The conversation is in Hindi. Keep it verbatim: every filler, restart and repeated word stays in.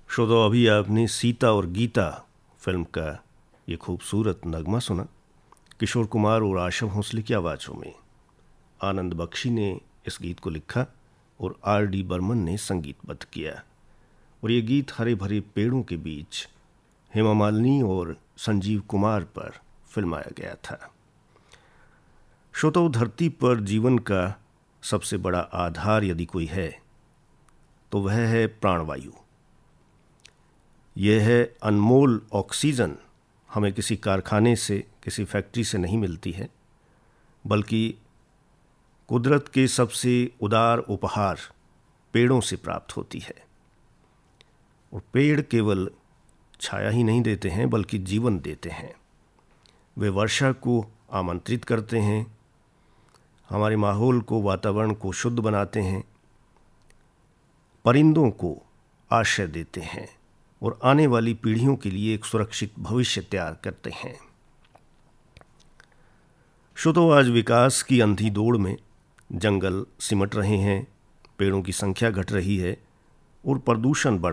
श्रोताओ, अभी आपने सीता और गीता फिल्म का ये खूबसूरत नगमा सुना। किशोर कुमार और आशा भोसले की आवाज़ों में आनंद बख्शी ने इस गीत को लिखा और आर डी बर्मन ने संगीतबद्ध किया। और ये गीत हरे भरे पेड़ों के बीच हेमा मालिनी और संजीव कुमार पर फिल्माया गया था। श्रोताओ, धरती पर जीवन का सबसे बड़ा आधार यदि कोई है तो वह है प्राणवायु। यह है अनमोल ऑक्सीजन हमें किसी कारखाने से, किसी फैक्ट्री से नहीं मिलती है, बल्कि कुदरत के सबसे उदार उपहार पेड़ों से प्राप्त होती है। और पेड़ केवल छाया ही नहीं देते हैं बल्कि जीवन देते हैं। वे वर्षा को आमंत्रित करते हैं, हमारे माहौल को, वातावरण को शुद्ध बनाते हैं, परिंदों को आश्रय देते हैं और आने वाली पीढ़ियों के लिए एक सुरक्षित भविष्य तैयार करते हैं। श्रोताओ, आज विकास की अंधी दौड़ में जंगल सिमट रहे हैं, पेड़ों की संख्या घट रही है और प्रदूषण बढ़